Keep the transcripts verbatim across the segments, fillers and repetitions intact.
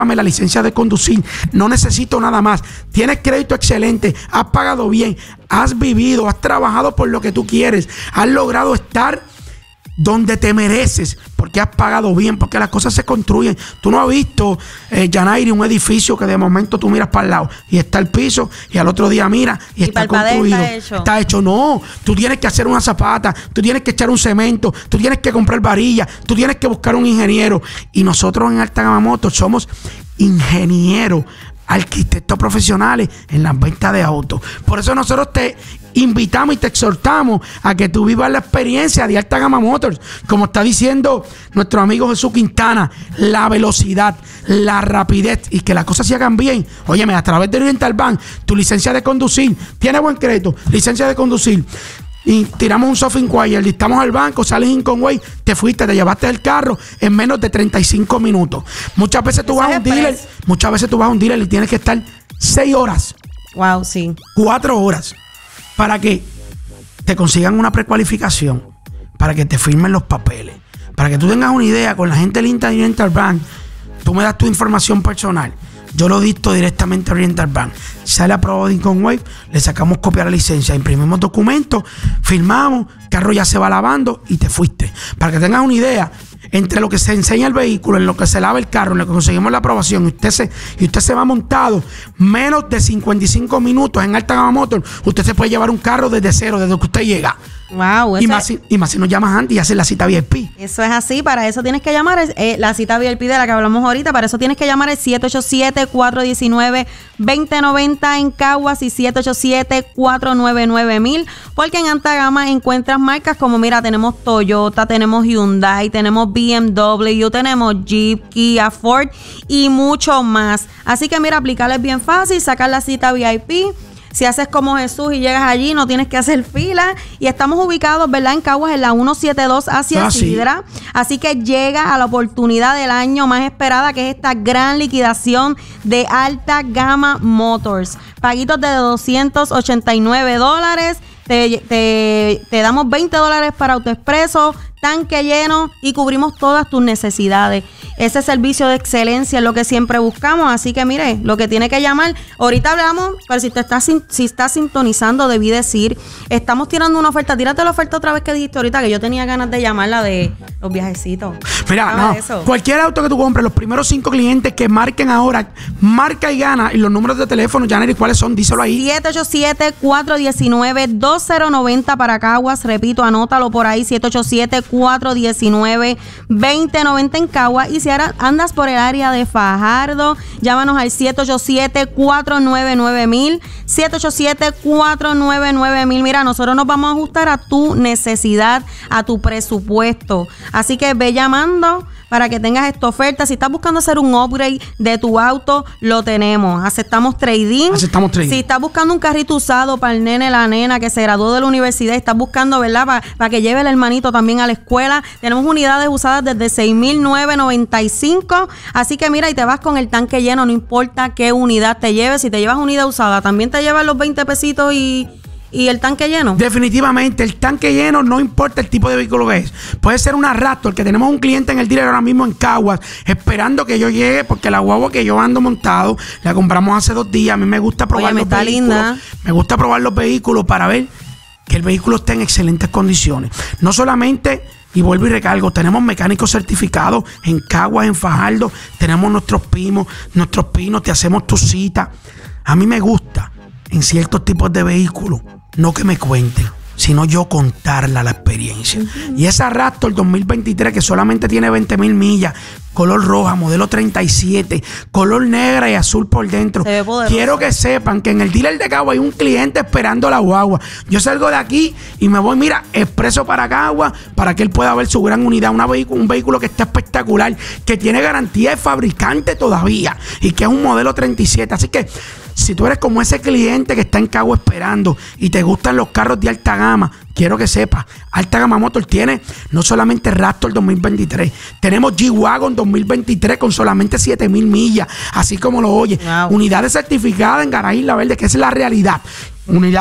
la licencia de conducir, no necesito nada más. Tienes crédito excelente, has pagado bien, has vivido, has trabajado por lo que tú quieres, has logrado estar donde te mereces, porque has pagado bien, porque las cosas se construyen. Tú no has visto, eh, Yanairi, un edificio que de momento tú miras para el lado y está el piso, y al otro día mira y, y está construido. Está hecho. Está hecho. No, tú tienes que hacer una zapata, tú tienes que echar un cemento, tú tienes que comprar varillas, tú tienes que buscar un ingeniero. Y nosotros en Alta Gama Motors somos ingenieros, arquitectos profesionales en las ventas de autos. Por eso nosotros te invitamos y te exhortamos a que tú vivas la experiencia de Alta Gama Motors. Como está diciendo nuestro amigo Jesús Quintana, la velocidad, la rapidez y que las cosas se hagan bien. Óyeme, a través de Oriental Bank, tu licencia de conducir, tiene buen crédito, licencia de conducir, y tiramos un soft inquiry, listamos al banco, sales in Conway, te fuiste, te llevaste el carro en menos de treinta y cinco minutos. Muchas veces tú vas a un dealer, muchas veces tú vas a un dealer y tienes que estar seis horas. Wow, sí. cuatro horas para que te consigan una precualificación, para que te firmen los papeles, para que tú tengas una idea con la gente del Oriental Bank. Tú me das tu información personal, yo lo dicto directamente a Oriental Bank. Sale aprobado de Income Wave, le sacamos copia de la licencia, imprimimos documentos, firmamos, carro ya se va lavando y te fuiste. Para que tengas una idea, entre lo que se enseña el vehículo, en lo que se lava el carro, en lo que conseguimos la aprobación, y usted se, y usted se va montado, menos de cincuenta y cinco minutos en Alta Gama Motors, usted se puede llevar un carro desde cero, desde que usted llega. Wow, y, más si, y más si nos llamas antes y haces la cita V I P. Eso es así, para eso tienes que llamar, eh, la cita V I P de la que hablamos ahorita, para eso tienes que llamar el siete ocho siete, cuatro uno nueve, dos cero nueve cero en Caguas y siete ocho siete, cuatro nueve nueve, mil, porque en Alta Gama encuentras marcas como, mira, tenemos Toyota, tenemos Hyundai, tenemos B M W, tenemos Jeep, Kia, Ford y mucho más. Así que mira, aplicarles bien fácil, sacar la cita V I P. Si haces como Jesús y llegas allí, no tienes que hacer fila. Y estamos ubicados, ¿verdad?, en Caguas, en la ciento setenta y dos hacia ah, Sidra. Sí. Así que llega a la oportunidad del año más esperada, que es esta gran liquidación de Alta Gama Motors. Paguitos de doscientos ochenta y nueve dólares. Te, te, te damos veinte dólares para AutoExpreso, tanque lleno y cubrimos todas tus necesidades. Ese servicio de excelencia es lo que siempre buscamos. Así que mire, lo que tiene que llamar, ahorita hablamos, pero si te estás, si estás sintonizando, debí decir, estamos tirando una oferta. Tírate la oferta otra vez que dijiste ahorita, que yo tenía ganas de llamarla de los viajecitos. Mira, no, eso. Cualquier auto que tú compres, los primeros cinco clientes que marquen ahora, marca y gana, y los números de teléfono, Yanairi, ¿cuáles son? Díselo ahí. siete ocho siete, cuatro uno nueve, dos cero nueve cero para Caguas. Repito, anótalo por ahí, siete ocho siete, cuatro uno nueve, dos cero nueve cero en Caguas. Y si ahora andas por el área de Fajardo, llámanos al siete ocho siete, cuatro nueve nueve, mil, siete ocho siete, cuatro nueve nueve, mil. Mira, nosotros nos vamos a ajustar a tu necesidad, a tu presupuesto. Así que ve llamando para que tengas esta oferta. Si estás buscando hacer un upgrade de tu auto, lo tenemos. Aceptamos trading. Aceptamos trading. Si estás buscando un carrito usado para el nene, la nena que se graduó de la universidad, estás buscando, ¿verdad?, para pa que lleve el hermanito también a la escuela, tenemos unidades usadas desde seis mil novecientos noventa y cinco. Así que mira, y te vas con el tanque lleno, no importa qué unidad te lleves. Si te llevas unidad usada, también te llevas los veinte pesitos y... ¿Y el tanque lleno? Definitivamente, el tanque lleno, no importa el tipo de vehículo que es. Puede ser una Raptor, que tenemos un cliente en el dealer ahora mismo en Caguas, esperando que yo llegue, porque la guagua que yo ando montado, la compramos hace dos días. A mí me gusta probar Oye, los vehículos. Linda. Me gusta probar los vehículos para ver que el vehículo esté en excelentes condiciones. No solamente, y vuelvo y recargo, tenemos mecánicos certificados en Caguas, en Fajardo, tenemos nuestros pimos, nuestros pinos, te hacemos tu cita. A mí me gusta, en ciertos tipos de vehículos, no que me cuenten, sino yo contarla la experiencia. Uh-huh. Y esa Raptor dos mil veintitrés, que solamente tiene veinte mil millas, color roja, modelo treinta y siete, color negra y azul por dentro. Quiero que sepan que en el dealer de Caguas hay un cliente esperando la guagua. Yo salgo de aquí y me voy, mira, expreso para Caguas, para que él pueda ver su gran unidad. Una vehicu- un vehículo que está espectacular, que tiene garantía de fabricante todavía y que es un modelo treinta y siete. Así que si tú eres como ese cliente que está en Caguas esperando y te gustan los carros de alta gama, quiero que sepas, Alta Gama Motors tiene no solamente Raptor dos mil veintitrés, tenemos G-Wagon dos mil veintitrés con solamente siete mil millas, así como lo oyes. Wow. Unidades certificadas en Garaje La Verde, que es la realidad. Unidades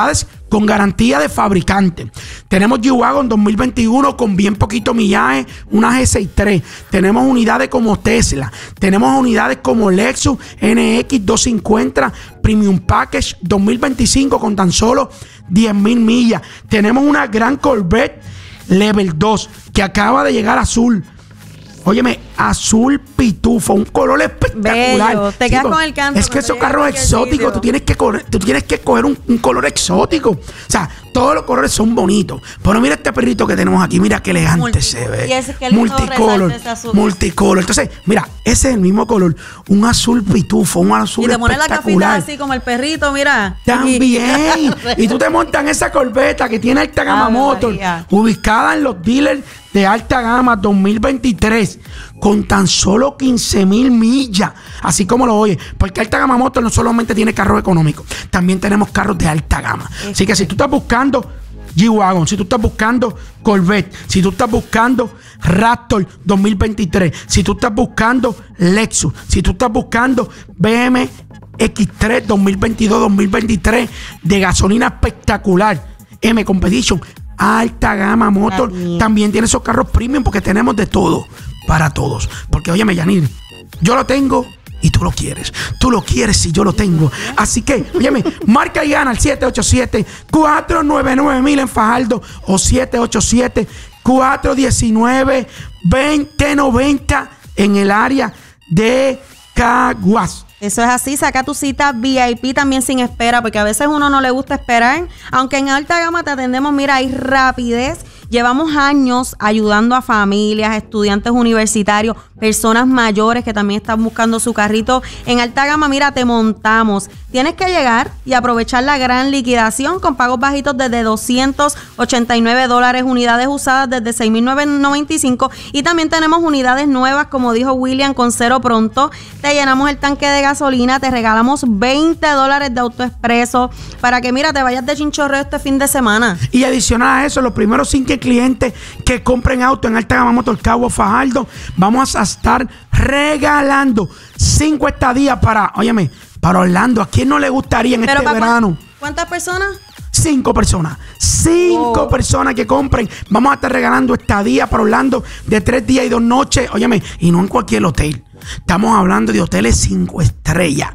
con garantía de fabricante. Tenemos G-Wagon dos mil veintiuno con bien poquito millaje, una G sesenta y tres. Tenemos unidades como Tesla. Tenemos unidades como Lexus N X doscientos cincuenta Premium Package dos mil veinticinco con tan solo diez mil millas. Tenemos una gran Corvette Level dos que acaba de llegar azul. Óyeme, azul pitufo, un color espectacular. Bello. Te quedas con el canto. Es que esos carros exóticos, tú tienes que correr, tú tienes que coger un, un color exótico. O sea, todos los colores son bonitos. Pero mira este perrito que tenemos aquí, mira qué elegante Multi se ve. Y ese que multicolor, multicolor. Entonces, mira, ese es el mismo color, un azul pitufo, un azul espectacular. Y te pones la cafita así como el perrito, mira. También. Y tú te montas en esa Corvette que tiene alta gama ah, motor, María. ubicada en los dealers de alta gama dos mil veintitrés con tan solo quince mil millas, así como lo oyes, porque alta gama motor no solamente tiene carros económicos, también tenemos carros de alta gama. Es así que si tú estás buscando G-Wagon, si tú estás buscando Corvette, si tú estás buscando Raptor dos mil veintitrés, si tú estás buscando Lexus, si tú estás buscando B M X tres dos mil veintidós dos mil veintitrés de gasolina espectacular, M Competition, alta gama motor, también. también tiene esos carros premium porque tenemos de todo para todos. Porque óyeme, Yanir, yo lo tengo y tú lo quieres. Tú lo quieres y yo lo tengo. Así que, óyeme, marca y gana al siete ocho siete, cuatro nueve nueve mil en Fajardo o siete ocho siete, cuatro uno nueve, dos cero nueve cero en el área de Caguas. Eso es así, saca tu cita V I P también sin espera, porque a veces uno no le gusta esperar, aunque en alta gama te atendemos, mira, hay rapidez. Llevamos años ayudando a familias, estudiantes universitarios, personas mayores que también están buscando su carrito. En alta gama, mira, te montamos. Tienes que llegar y aprovechar la gran liquidación con pagos bajitos desde doscientos ochenta y nueve dólares, unidades usadas desde seis mil novecientos noventa y cinco y también tenemos unidades nuevas, como dijo William, con cero pronto. Te llenamos el tanque de gasolina, te regalamos veinte dólares de AutoExpreso para que, mira, te vayas de chinchorreo este fin de semana. Y adicional a eso, los primeros cinco clientes que compren auto en Alta Gama Motor Cabo Fajardo, vamos a estar regalando cinco estadías para, óyeme, para Orlando. ¿A quién no le gustaría en este verano? ¿Cuántas personas? Cinco personas. Cinco oh. personas que compren. Vamos a estar regalando estadías para Orlando de tres días y dos noches. Óyeme, y no en cualquier hotel. Estamos hablando de hoteles cinco estrellas.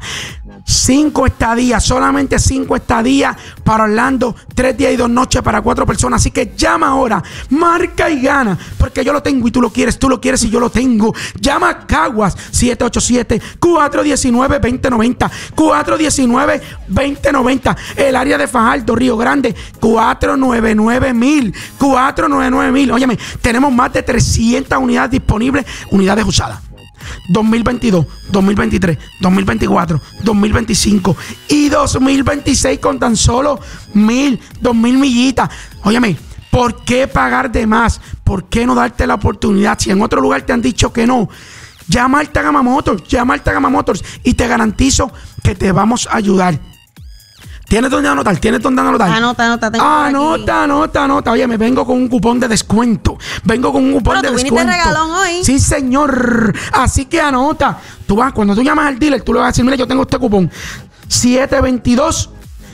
Cinco estadías, solamente cinco estadías para Orlando, tres días y dos noches para cuatro personas. Así que llama ahora, marca y gana, porque yo lo tengo y tú lo quieres, tú lo quieres y yo lo tengo. Llama a Caguas, siete ocho siete, cuatro uno nueve, dos cero nueve cero, cuatro uno nueve, dos cero nueve cero. El área de Fajardo, Río Grande, cuatro nueve nueve mil, cuatro nueve nueve mil. Óyeme, tenemos más de trescientas unidades disponibles, unidades usadas. dos mil veintidós, dos mil veintitrés, dos mil veinticuatro, dos mil veinticinco y dos mil veintiséis con tan solo mil, dos mil millitas. Óyeme, ¿por qué pagar de más? ¿Por qué no darte la oportunidad? Si en otro lugar te han dicho que no, llama a Alta Gama Motors, llama a Alta Gama Motors y te garantizo que te vamos a ayudar. ¿Tienes dónde anotar? ¿Tienes dónde anotar? Anota, anota. Anota, anota, anota. Oye, me vengo con un cupón de descuento. Vengo con un cupón Pero de tú descuento. viniste regalón hoy. Sí, señor. Así que anota. Tú vas, cuando tú llamas al dealer, tú le vas a decir, mira, yo tengo este cupón. siete dos dos,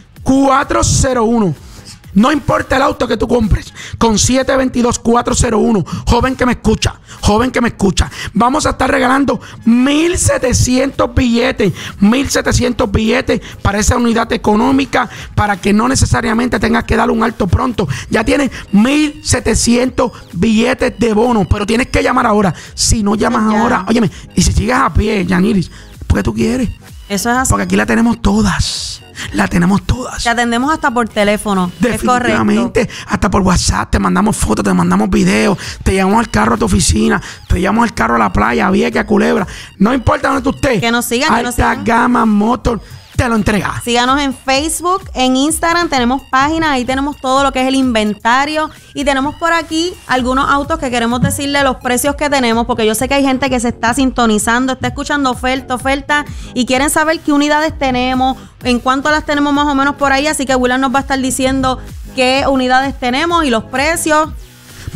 cuatro cero uno. No importa el auto que tú compres, con siete dos dos, cuatro cero uno. Joven que me escucha, joven que me escucha. Vamos a estar regalando mil setecientos billetes, mil setecientos billetes para esa unidad económica, para que no necesariamente tengas que dar un alto pronto. Ya tienes mil setecientos billetes de bono, pero tienes que llamar ahora. Si no llamas ya. ahora, óyeme, y si sigues a pie, Yaniris, ¿por qué tú quieres? Eso es así. Porque aquí la tenemos todas. La tenemos todas. Te atendemos hasta por teléfono. Definitivamente. Es correcto. Hasta por WhatsApp. Te mandamos fotos, te mandamos videos. Te llevamos al carro a tu oficina. Te llevamos al carro a la playa, a Vieques, a Culebra. No importa dónde tú estés. Que nos sigan. Que nos sigan. Alta Gama Motor te lo entrega. Síganos en Facebook, en Instagram. Tenemos páginas. Ahí tenemos todo lo que es el inventario. Y tenemos por aquí algunos autos que queremos decirle los precios que tenemos, porque yo sé que hay gente que se está sintonizando, está escuchando oferta, oferta y quieren saber qué unidades tenemos, en cuánto las tenemos más o menos por ahí. Así que William nos va a estar diciendo qué unidades tenemos y los precios. Mira,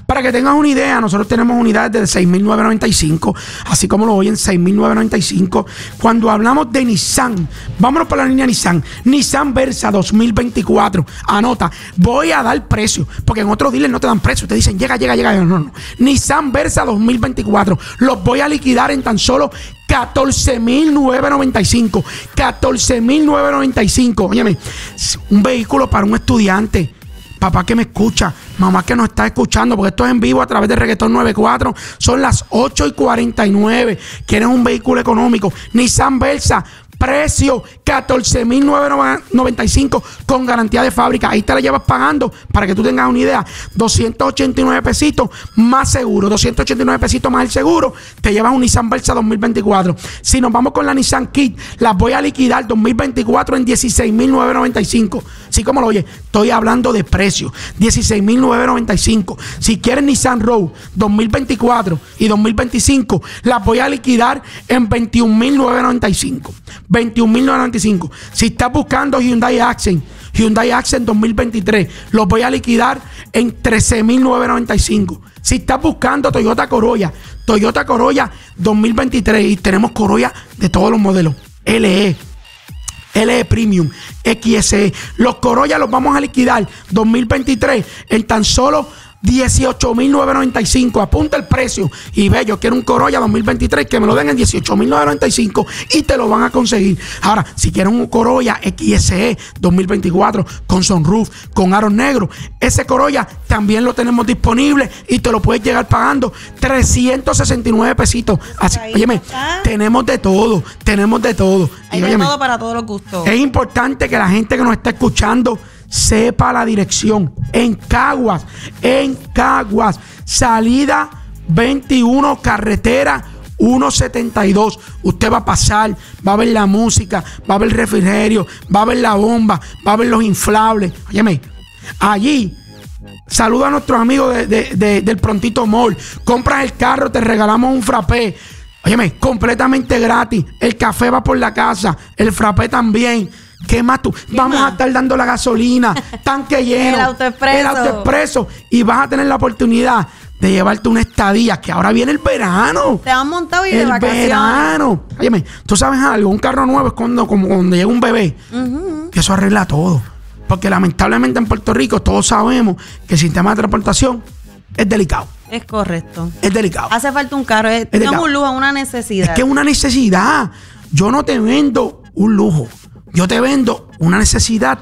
Para que tengas una idea, nosotros tenemos unidades de seis mil novecientos noventa y cinco, así como lo oyen, seis mil novecientos noventa y cinco. Cuando hablamos de Nissan, vámonos para la línea Nissan. Nissan Versa dos mil veinticuatro. Anota, voy a dar precio, porque en otros dealers no te dan precio. Te dicen, llega, llega, llega. No, no, no. Nissan Versa dos mil veinticuatro. Los voy a liquidar en tan solo catorce mil novecientos noventa y cinco. catorce mil novecientos noventa y cinco. Óyeme, un vehículo para un estudiante. Papá que me escucha, mamá que nos está escuchando, porque esto es en vivo a través de Reggaetón noventa y cuatro. Son las ocho y cuarenta y nueve. ¿Quieres un vehículo económico? Nissan Versa. Precio catorce mil novecientos noventa y cinco con garantía de fábrica. Ahí te la llevas pagando, para que tú tengas una idea, doscientos ochenta y nueve pesitos más seguro, doscientos ochenta y nueve pesitos más el seguro, te llevas un Nissan Versa dos mil veinticuatro. Si nos vamos con la Nissan Kit, las voy a liquidar dos mil veinticuatro en dieciséis mil novecientos noventa y cinco. Así como lo oye, estoy hablando de precio, dieciséis mil novecientos noventa y cinco. Si quieres Nissan Rogue dos mil veinticuatro y dos mil veinticinco, las voy a liquidar en veintiún mil novecientos noventa y cinco. veintiún mil novecientos noventa y cinco. Si estás buscando Hyundai Accent, Hyundai Accent dos mil veintitrés, los voy a liquidar en trece mil novecientos noventa y cinco. Si estás buscando Toyota Corolla, Toyota Corolla dos mil veintitrés, y tenemos Corolla de todos los modelos, L E, L E Premium, X S E. Los Corolla los vamos a liquidar dos mil veintitrés en tan solo dieciocho mil novecientos noventa y cinco. Apunta el precio y ve, yo quiero un Corolla dos mil veintitrés que me lo den en dieciocho mil novecientos noventa y cinco y te lo van a conseguir. Ahora, si quieres un Corolla X S E dos mil veinticuatro con sunroof, con aros negros, ese Corolla también lo tenemos disponible y te lo puedes llegar pagando trescientos sesenta y nueve pesitos. Así, óyeme, tenemos de todo, tenemos de todo. Hay y, de óyeme, todo para todos los gustos. es importante que la gente que nos está escuchando sepa la dirección. En Caguas, en Caguas, salida veintiuno, carretera ciento setenta y dos. Usted va a pasar, va a ver la música, va a ver el refrigerio, va a ver la bomba, va a ver los inflables. Óyeme, allí saluda a nuestros amigos de, de, de, del Prontito Mall. Compras el carro, te regalamos un frappé. Óyeme, completamente gratis. El café va por la casa, el frappé también. ¿Qué más tú? ¿Qué Vamos más? a estar dando la gasolina, tanque lleno, el autoexpreso. el autoexpreso, y vas a tener la oportunidad de llevarte una estadía, que ahora viene el verano. Te han montado y el de vacaciones. El verano. Óyeme, tú sabes algo, un carro nuevo es cuando, como cuando llega un bebé, uh-huh. que eso arregla todo. Porque lamentablemente en Puerto Rico todos sabemos que el sistema de transportación es delicado. Es correcto. Es delicado. Hace falta un carro, es, es no es un lujo, es una necesidad. Es que es una necesidad. Yo no te vendo un lujo. Yo te vendo una necesidad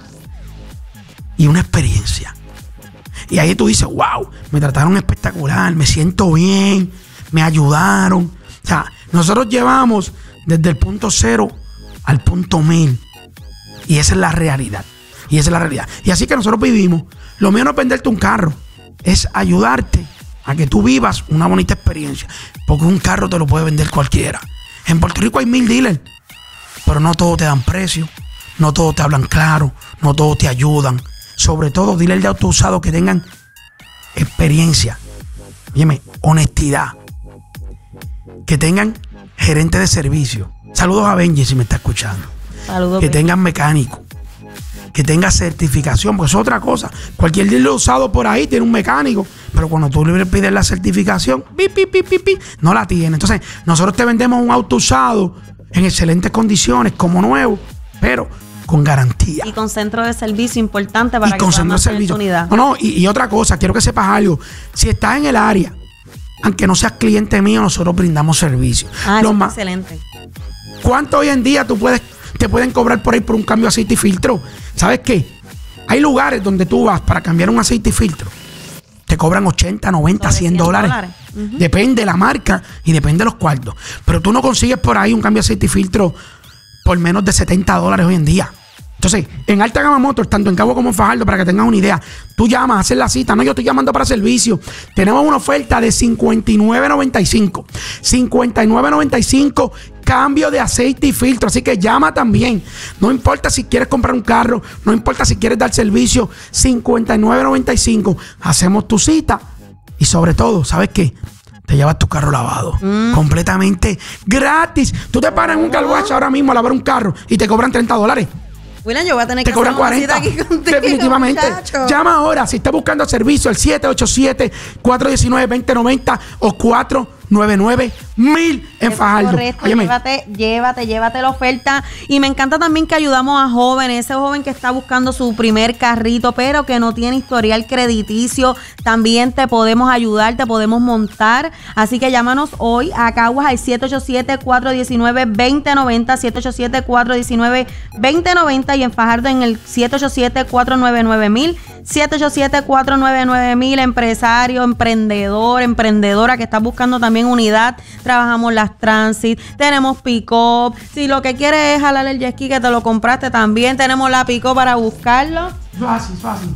y una experiencia. Y ahí tú dices, wow, me trataron espectacular, me siento bien, me ayudaron. O sea, nosotros llevamos desde el punto cero al punto mil. Y esa es la realidad. Y esa es la realidad. Y así que nosotros vivimos. Lo mío no es venderte un carro, es ayudarte a que tú vivas una bonita experiencia. Porque un carro te lo puede vender cualquiera. En Puerto Rico hay mil dealers, pero no todos te dan precio, no todos te hablan claro, no todos te ayudan. Sobre todo, dealers de auto usado que tengan experiencia, óyeme, honestidad, que tengan gerente de servicio. Saludos a Benji si me está escuchando. Saludos. Que tengan mecánico, que tenga certificación, porque es otra cosa. Cualquier dealer usado por ahí tiene un mecánico, pero cuando tú le pides la certificación, pi, pi, pi, pi, pi, no la tiene. Entonces, nosotros te vendemos un auto usado en excelentes condiciones, como nuevo, pero con garantía. Y con centro de servicio importante para y que con centro de servicio. unidad. No, no, y, y otra cosa, quiero que sepas algo. Si estás en el área, aunque no seas cliente mío, nosotros brindamos servicio. Ah, Los eso más, es excelente. ¿Cuánto hoy en día tú puedes, te pueden cobrar por ahí por un cambio de aceite y filtro? ¿Sabes qué? Hay lugares donde tú vas para cambiar un aceite y filtro. Te cobran ochenta, noventa, cien dólares. Uh-huh. Depende de la marca y depende de los cuartos. Pero tú no consigues por ahí un cambio de aceite y filtro por menos de setenta dólares hoy en día. Entonces, en Alta Gama Motors, tanto en Cabo como en Fajardo, para que tengas una idea, tú llamas, haces la cita. No, yo estoy llamando para servicio. Tenemos una oferta de cincuenta y nueve noventa y cinco. cincuenta y nueve noventa y cinco, cambio de aceite y filtro. Así que llama también. No importa si quieres comprar un carro, no importa si quieres dar servicio. cincuenta y nueve noventa y cinco. Hacemos tu cita y sobre todo, ¿sabes qué? Te llevas tu carro lavado. Mm. Completamente gratis. Tú te paras en un car wash ahora mismo a lavar un carro y te cobran treinta dólares. William, yo voy a tener te que cobran hacer una cuarenta. cita aquí contigo, Definitivamente. muchacho. Llama ahora si estás buscando servicio al siete ocho siete, cuatro uno nueve, dos cero nueve cero o cuatro nueve nueve mil en Eso Fajardo. es correcto, Óyeme, llévate, llévate, llévate la oferta. Y me encanta también que ayudamos a jóvenes, ese joven que está buscando su primer carrito, pero que no tiene historial crediticio, también te podemos ayudar, te podemos montar. Así que llámanos hoy a Caguas al siete ocho siete, cuatro uno nueve, dos cero nueve cero, siete ocho siete, cuatro uno nueve, dos cero nueve cero y en Fajardo en el siete ocho siete, cuatro nueve nueve mil, siete ocho siete, cuatro nueve nueve mil, empresario, emprendedor, emprendedora que está buscando también unidad. Trabajamos las transit, tenemos pick-up. Si lo que quieres es jalar el jet ski que te lo compraste, también tenemos la pick-up para buscarlo. Fácil, fácil.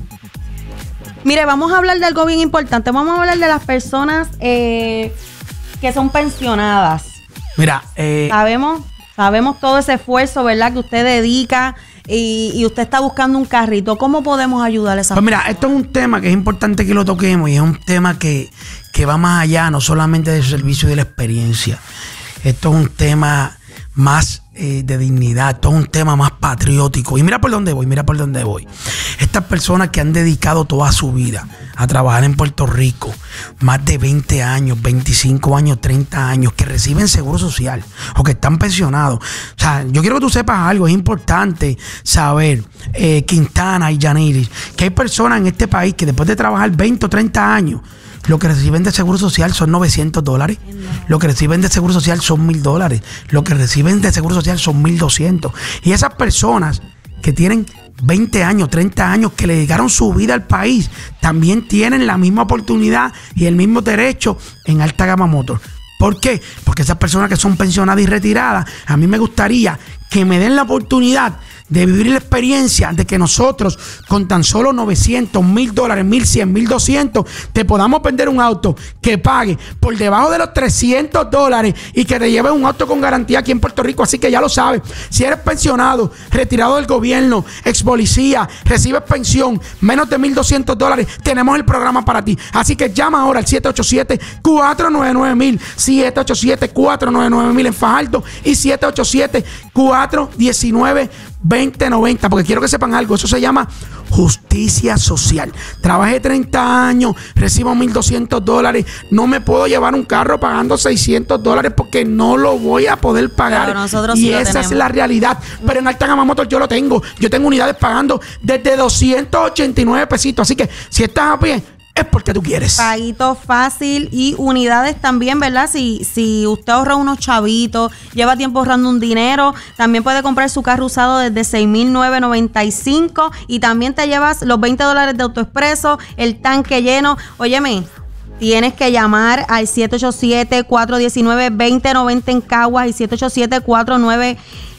Mire, vamos a hablar de algo bien importante. Vamos a hablar de las personas eh, que son pensionadas. Mira, eh, Sabemos, sabemos todo ese esfuerzo, ¿verdad? Que usted dedica y, y usted está buscando un carrito. ¿Cómo podemos ayudar a esa pues mira, esto es un tema que es importante que lo toquemos y es un tema que, que va más allá, no solamente del servicio y de la experiencia. Esto es un tema más eh, de dignidad, esto es un tema más patriótico. Y mira por dónde voy, mira por dónde voy. Estas personas que han dedicado toda su vida a trabajar en Puerto Rico, más de veinte años, veinticinco años, treinta años, que reciben seguro social o que están pensionados. O sea, yo quiero que tú sepas algo, es importante saber, eh, Quintana y Yaniris, que hay personas en este país que después de trabajar veinte o treinta años, lo que reciben de seguro social son novecientos dólares. Lo que reciben de seguro social son mil dólares. Lo que reciben de seguro social son mil doscientos. Y esas personas que tienen veinte años, treinta años, que le dedicaron su vida al país, también tienen la misma oportunidad y el mismo derecho en Alta Gama Motors. ¿Por qué? Porque esas personas que son pensionadas y retiradas, a mí me gustaría que me den la oportunidad de vivir la experiencia de que nosotros con tan solo novecientos, mil dólares, mil cien, mil doscientos, te podamos vender un auto que pague por debajo de los trescientos dólares y que te lleve un auto con garantía aquí en Puerto Rico. Así que ya lo sabes, si eres pensionado, retirado del gobierno, ex policía, recibes pensión, menos de mil doscientos dólares, tenemos el programa para ti. Así que llama ahora al siete ocho siete, cuatro nueve nueve mil, siete ocho siete, cuatro nueve nueve mil en Fajardo y siete ocho siete, cuatro uno nueve, veinte noventa, porque quiero que sepan algo, eso se llama justicia social. Trabajé treinta años, recibo mil doscientos dólares, no me puedo llevar un carro pagando seiscientos dólares porque no lo voy a poder pagar. Pero nosotros y sí lo esa tenemos. es la realidad. Pero en Alta Gama Motors yo lo tengo. Yo tengo unidades pagando desde doscientos ochenta y nueve pesitos. Así que si estás a pie, es porque tú quieres. Paguito fácil y unidades también, ¿verdad? Si, si usted ahorra unos chavitos, lleva tiempo ahorrando un dinero, también puede comprar su carro usado desde seis mil novecientos noventa y cinco y también te llevas los veinte dólares de AutoExpreso, el tanque lleno. Óyeme, tienes que llamar al siete ocho siete, cuatro uno nueve, dos cero nueve cero en Caguas y siete ocho siete, cuatro nueve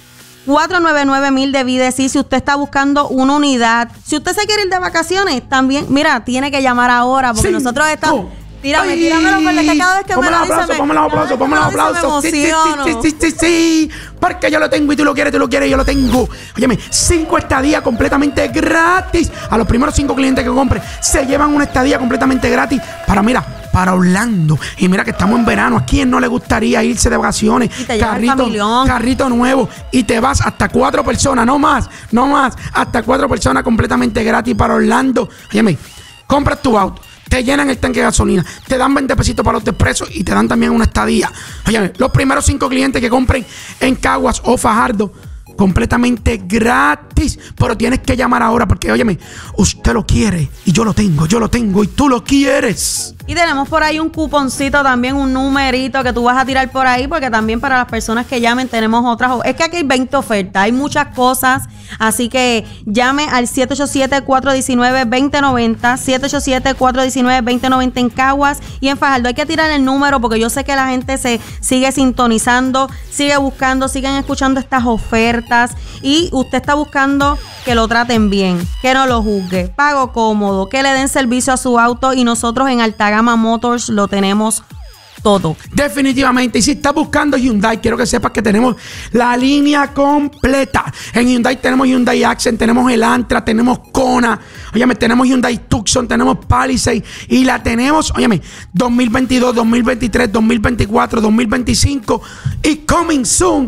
nueve mil de Vida. Si usted está buscando una unidad, si usted se quiere ir de vacaciones, también, mira, tiene que llamar ahora porque Cinco. nosotros estamos... Tírame, tíramelo por que cada vez que Ponme me los lo dice aplausos, me- ponme los aplausos, ponme los cada vez que me aplausos. Sí, sí, emociono. sí, sí, sí, sí, porque yo lo tengo y tú lo quieres, tú lo quieres y yo lo tengo. Óyeme, cinco estadías completamente gratis. A los primeros cinco clientes que compren se llevan una estadía completamente gratis para, mira, para Orlando. Y mira que estamos en verano. ¿A quién no le gustaría irse de vacaciones? Y te lleva el Carrito, familión. carrito nuevo. Y te vas hasta cuatro personas, no más, no más. Hasta cuatro personas completamente gratis para Orlando. Óyeme, compras tu auto, te llenan el tanque de gasolina, te dan veinte pesitos para los expresos y te dan también una estadía. Óyeme, los primeros cinco clientes que compren en Caguas o Fajardo, completamente gratis. Pero tienes que llamar ahora porque, óyeme, usted lo quiere y yo lo tengo, yo lo tengo y tú lo quieres. Y tenemos por ahí un cuponcito también, un numerito que tú vas a tirar por ahí, porque también para las personas que llamen tenemos otras. Es que aquí hay veinte ofertas, hay muchas cosas, así que llame al siete ocho siete, cuatro uno nueve, dos cero nueve cero, siete ocho siete, cuatro uno nueve, dos cero nueve cero en Caguas y en Fajardo. Hay que tirar el número porque yo sé que la gente se sigue sintonizando, sigue buscando, siguen escuchando estas ofertas y usted está buscando que lo traten bien, que no lo juzgue, pago cómodo, que le den servicio a su auto y nosotros en Alta Gama Motors lo tenemos todo. Definitivamente. Y si estás buscando Hyundai, quiero que sepas que tenemos la línea completa. En Hyundai tenemos Hyundai Accent, tenemos el Antra, tenemos Kona, óyeme, tenemos Hyundai Tucson, tenemos Palisade y la tenemos, óyeme, dos mil veintidós, dos mil veintitrés, dos mil veinticuatro, dos mil veinticinco y coming soon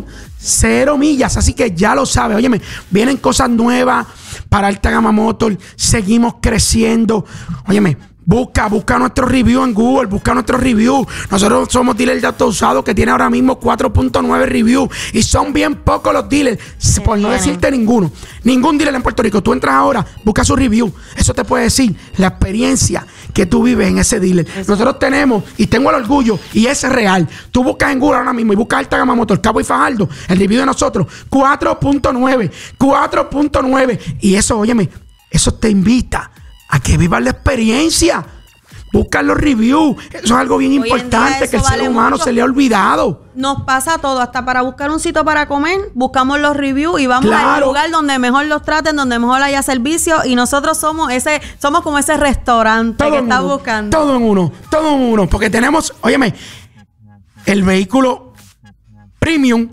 cero millas. Así que ya lo sabes. Óyeme, vienen cosas nuevas para Alta Gama Motor. Seguimos creciendo. Óyeme, Busca, busca nuestro review en Google, busca nuestro review. Nosotros somos dealers de auto usado que tiene ahora mismo cuatro punto nueve reviews. Y son bien pocos los dealers, sí, por no decirte ninguno. Ningún dealer en Puerto Rico. Tú entras ahora, busca su review. Eso te puede decir la experiencia que tú vives en ese dealer. Eso. Nosotros tenemos, y tengo el orgullo, y es real. Tú buscas en Google ahora mismo y buscas Alta Gama Motor, Cabo y Fajardo, el review de nosotros, cuatro punto nueve. cuatro punto nueve. Y eso, óyeme, eso te invita a que vivas la experiencia. Busca los reviews. Eso es algo bien Hoy importante que el vale ser humano mucho. Se le ha olvidado. Nos pasa todo, hasta para buscar un sitio para comer, buscamos los reviews y vamos claro. al lugar donde mejor los traten, donde mejor haya servicio, y nosotros somos ese, somos como ese restaurante todo que está uno, buscando. Todo en uno, todo en uno, porque tenemos, óyeme, el vehículo premium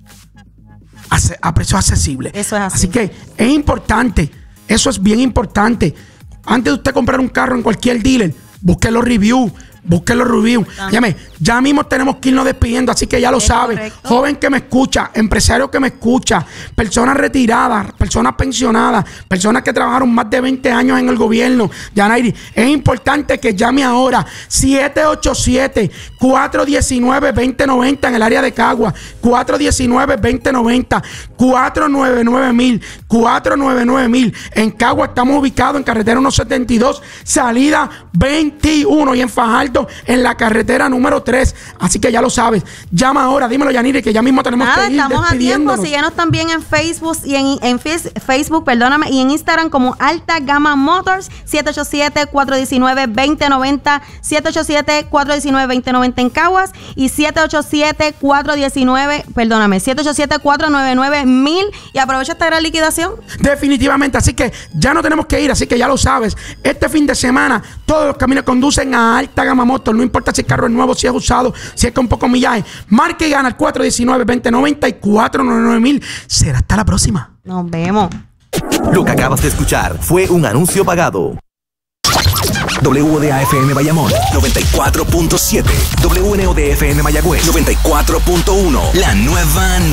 a precio accesible. Eso es así. Así que es importante, eso es bien importante. Antes de usted comprar un carro en cualquier dealer, busque los reviews, busque los reviews. Llame, ya mismo tenemos que irnos despidiendo, así que ya lo saben. Joven que me escucha, empresario que me escucha, personas retiradas, personas pensionadas, personas que trabajaron más de veinte años en el gobierno. Yanairi, es importante que llame ahora siete ocho siete, cuatro uno nueve, dos cero nueve cero en el área de Cagua, cuatro uno nueve, dos cero nueve cero, cuatro nueve nueve mil, cuatro nueve nueve mil. En Cagua estamos ubicados en carretera ciento setenta y dos, salida veintiuno, y en Fajardo en la carretera número tres. Así que ya lo sabes. Llama ahora, dímelo, Yanire, que ya mismo tenemos Nada, que ir estamos a tiempo. Síguenos también en Facebook y en, en Facebook, perdóname, y en Instagram como Alta Gama Motors, siete ocho siete, cuatro uno nueve, dos cero nueve cero, siete ocho siete, cuatro uno nueve, dos cero nueve cero en Caguas y siete ocho siete, cuatro uno nueve, perdóname, siete ocho siete, cuatro nueve nueve, mil, y aprovecha esta gran liquidación. Definitivamente, así que ya no tenemos que ir, así que ya lo sabes. Este fin de semana todos los caminos conducen a Alta Gama Motor, no importa si el carro es nuevo, si es usado, si es con poco millaje. Marca y gana el cuatro uno nueve, dos cero nueve cero y cuatro nueve nueve mil. Será hasta la próxima. Nos vemos. Lo que acabas de escuchar fue un anuncio pagado. W O D A F M Bayamón noventa y cuatro punto siete, W N O D F M Mayagüez noventa y cuatro punto uno. La nueva